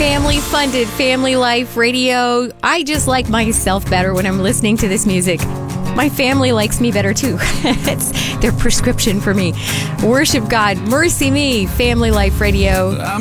family funded Family Life Radio. I just like myself better when I'm listening to this music. My family likes me better too. It's their prescription for me. Worship God, mercy me, Family Life Radio.